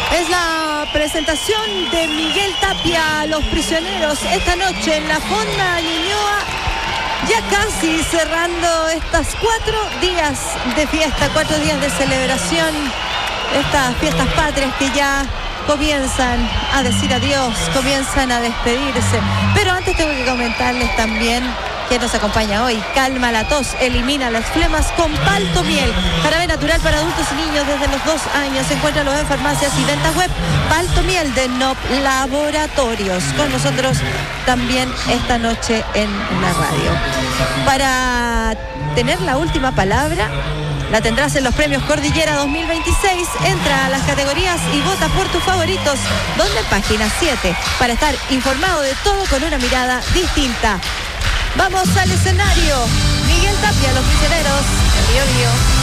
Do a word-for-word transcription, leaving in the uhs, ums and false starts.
Es la presentación de Miguel Tapia a los prisioneros esta noche en la Fonda Ñuñoa, ya casi cerrando estos cuatro días de fiesta, cuatro días de celebración, estas fiestas patrias que ya comienzan a decir adiós, comienzan a despedirse. Pero antes tengo que comentarles también que nos acompaña hoy. Calma la tos, elimina las flemas con Palto Miel. Jarabe natural para adultos y niños desde los dos años. Encuéntralo en farmacias y ventas web. Palto Miel de N O P Laboratorios. Con nosotros también esta noche en la radio. Para tener la última palabra, la tendrás en los premios Cordillera dos mil veintiséis. Entra a las categorías y vota por tus favoritos. Donde página siete. Para estar informado de todo con una mirada distinta. Vamos al escenario. Miguel Tapia, los prisioneros. Río Río.